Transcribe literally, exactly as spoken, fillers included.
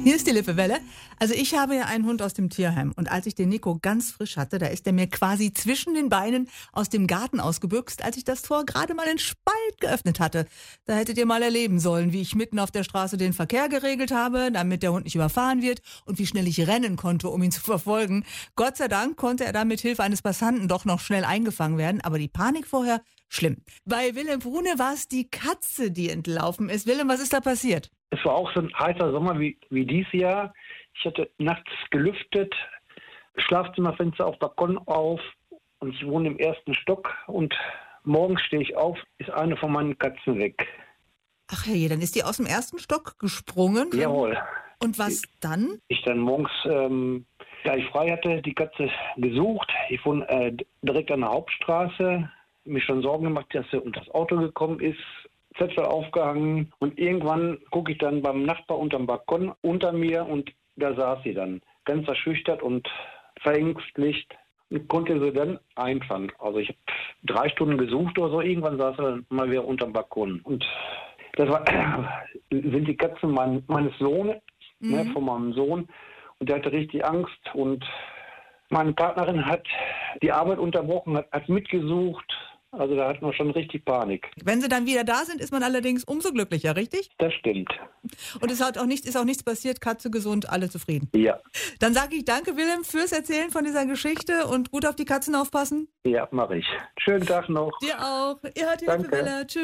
Hier ist die Lippewelle. Also ich habe ja einen Hund aus dem Tierheim und als ich den Nico ganz frisch hatte, da ist er mir quasi zwischen den Beinen aus dem Garten ausgebüxt, als ich das Tor gerade mal in Spalt geöffnet hatte. Da hättet ihr mal erleben sollen, wie ich mitten auf der Straße den Verkehr geregelt habe, damit der Hund nicht überfahren wird und wie schnell ich rennen konnte, um ihn zu verfolgen. Gott sei Dank konnte er dann mit Hilfe eines Passanten doch noch schnell eingefangen werden, aber die Panik vorher, schlimm. Bei Willem Brune war es die Katze, die entlaufen ist. Willem, was ist da passiert? Es war auch so ein heißer Sommer wie, wie dieses Jahr. Ich hatte nachts gelüftet, Schlafzimmerfenster auf Balkon auf und ich wohne im ersten Stock und morgens stehe ich auf, ist eine von meinen Katzen weg. Ach herrje, dann ist die aus dem ersten Stock gesprungen? Jawohl. Und was dann? Ich dann morgens, ähm, da ich frei hatte, die Katze gesucht. Ich wohne äh, direkt an der Hauptstraße, mich schon Sorgen gemacht, dass sie unter das Auto gekommen ist. Zettel aufgehangen und irgendwann gucke ich dann beim Nachbar unterm Balkon unter mir und da saß sie dann, ganz verschüchtert und verängstigt und konnte sie dann einfangen. Also ich habe drei Stunden gesucht oder so, irgendwann saß sie dann mal wieder unterm Balkon. Und das war, sind die Katzen mein, meines Sohnes, mhm. ne, von meinem Sohn, und der hatte richtig Angst und meine Partnerin hat die Arbeit unterbrochen, hat, hat mitgesucht. Also da hat man schon richtig Panik. Wenn sie dann wieder da sind, ist man allerdings umso glücklicher, richtig? Das stimmt. Und es hat auch nicht, ist auch nichts passiert, Katze gesund, alle zufrieden. Ja. Dann sage ich danke, Willem, fürs Erzählen von dieser Geschichte und gut auf die Katzen aufpassen. Ja, mache ich. Schönen Tag noch. Dir auch. Ihr hört die Danke. Lippewelle. Tschüss.